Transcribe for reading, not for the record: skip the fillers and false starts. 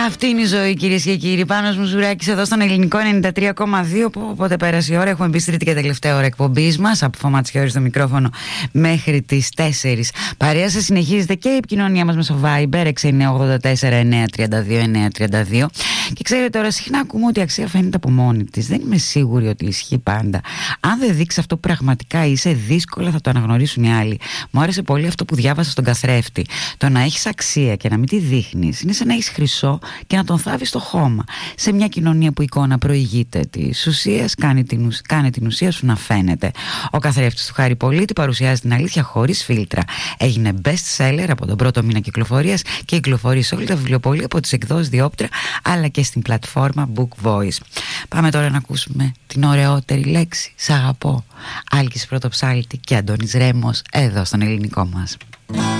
Αυτή είναι η ζωή, κυρίες και κύριοι. Πάνος Μουζουράκης εδώ στον Ελληνικό 93,2. Πότε πέρασε η ώρα, έχουμε μπει στη τρίτη και τελευταία ώρα εκπομπής μας. Από Φωματσιώρη στο μικρόφωνο μέχρι τις 4. Παρέα σας συνεχίζεται και η επικοινωνία μας μέσω Viber 6984 932 932. Και ξέρετε τώρα, συχνά ακούμε ότι η αξία φαίνεται από μόνη της. Δεν είμαι σίγουρη ότι ισχύει πάντα. Αν δεν δείξει αυτό που πραγματικά είσαι, δύσκολα θα το αναγνωρίσουν οι άλλοι. Μου άρεσε πολύ αυτό που διάβασα στον καθρέφτη. Το να έχεις αξία και να μην τη δείχνεις είναι σαν να έχεις χρυσό και να τον θάβεις στο χώμα. Σε μια κοινωνία που η εικόνα προηγείται της ουσίας, κάνει την ουσία σου να φαίνεται. Ο καθρέφτης του Χάρη Πολίτη παρουσιάζει την αλήθεια χωρίς φίλτρα. Έγινε best seller από τον πρώτο μήνα κυκλοφορίας και κυκλοφορεί σε όλα τα βιβλιοπωλεία από τις εκδόσεις Διόπτρα αλλά και στην πλατφόρμα Book Voice. Πάμε τώρα να ακούσουμε την ωραιότερη λέξη. Σ' αγαπώ. Άλκης Πρωτοψάλτη και Αντώνης Ρέμος εδώ στον Ελληνικό μας.